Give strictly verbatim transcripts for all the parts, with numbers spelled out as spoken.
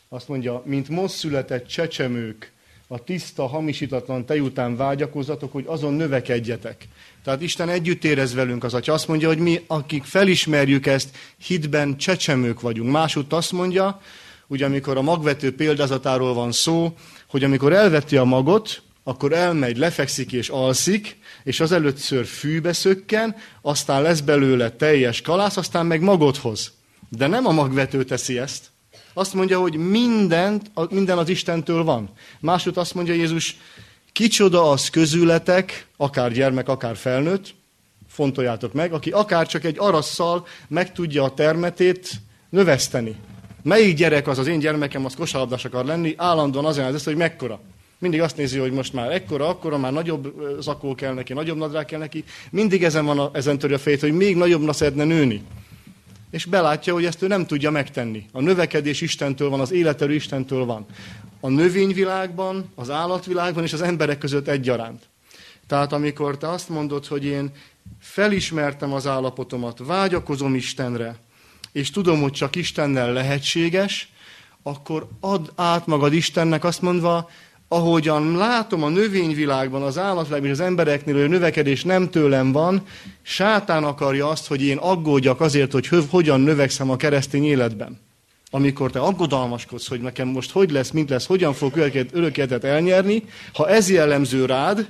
Azt mondja, mint most született csecsemők, a tiszta, hamisítatlan tej után vágyakozzatok, hogy azon növekedjetek. Tehát Isten együtt érez velünk az Atya. Azt mondja, hogy mi, akik felismerjük ezt, hitben csecsemők vagyunk. Másútt azt mondja, ugye amikor a magvető példázatáról van szó, hogy amikor elveti a magot, akkor elmegy, lefekszik és alszik, és az először fűbe szökken, aztán lesz belőle teljes kalász, aztán meg magot hoz. De nem a magvető teszi ezt. Azt mondja, hogy mindent, minden az Istentől van. Másút azt mondja Jézus, kicsoda az közületek, akár gyermek, akár felnőtt, fontoljátok meg, aki akár csak egy arasszal meg tudja a termetét növeszteni. Melyik gyerek az, az én gyermekem, az kosárlabdás akar lenni, állandóan azért az, hogy mekkora. Mindig azt nézi, hogy most már ekkora, akkora, már nagyobb zakó kell neki, nagyobb nadrág kell neki. Mindig ezen, van a, ezen törje a fejét, hogy még nagyobbra szeretne nőni. És belátja, hogy ezt ő nem tudja megtenni. A növekedés Istentől van, az életerő Istentől van. A növényvilágban, az állatvilágban és az emberek között egyaránt. Tehát amikor te azt mondod, hogy én felismertem az állapotomat, vágyakozom Istenre, és tudom, hogy csak Istennel lehetséges, akkor add át magad Istennek azt mondva, ahogyan látom a növényvilágban, az állatvilágban és az embereknél, hogy a növekedés nem tőlem van, sátán akarja azt, hogy én aggódjak azért, hogy hogyan növekszem a keresztény életben. Amikor te aggodalmaskodsz, hogy nekem most hogy lesz, mint lesz, hogyan fog örök életet elnyerni, ha ez jellemző rád,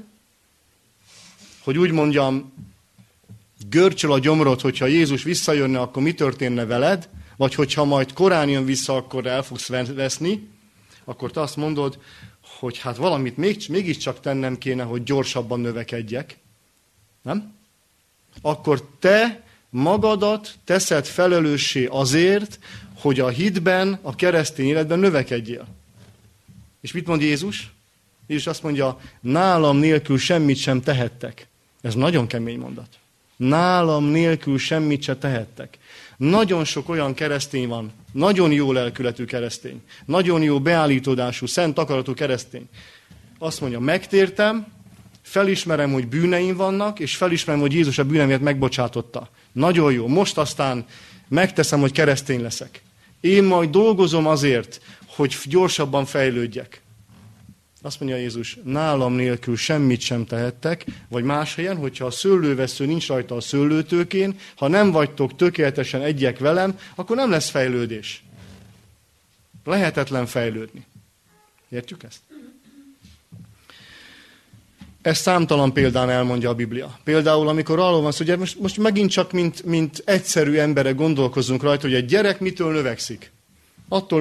hogy úgy mondjam, görcsöl a gyomrod, hogyha Jézus visszajönne, akkor mi történne veled, vagy hogyha majd korán jön vissza, akkor el fogsz veszni, akkor te azt mondod, hogy hát valamit még, mégiscsak tennem kéne, hogy gyorsabban növekedjek. Nem? Akkor te magadat teszed felelőssé azért, hogy a hitben, a keresztény életben növekedjél. És mit mond Jézus? Jézus azt mondja, nálam nélkül semmit sem tehettek. Ez nagyon kemény mondat. Nálam nélkül semmit sem tehettek. Nagyon sok olyan keresztény van, nagyon jó lelkületű keresztény, nagyon jó beállítódású, szent akaratú keresztény. Azt mondja, megtértem, felismerem, hogy bűneim vannak, és felismerem, hogy Jézus a bűneimet megbocsátotta. Nagyon jó, most aztán megteszem, hogy keresztény leszek. Én majd dolgozom azért, hogy gyorsabban fejlődjek. Azt mondja Jézus, nálam nélkül semmit sem tehettek, vagy más helyen, hogyha a szőlővesző nincs rajta a szőlőtőkén, ha nem vagytok tökéletesen egyek velem, akkor nem lesz fejlődés. Lehetetlen fejlődni. Értjük ezt? Ezt számtalan példán elmondja a Biblia. Például, amikor arról van szó, hogy most, most megint csak mint, mint egyszerű emberek gondolkozunk rajta, hogy egy gyerek mitől növekszik. Attól